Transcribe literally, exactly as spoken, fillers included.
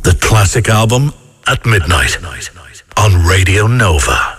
The classic album at midnight on Radio Nova.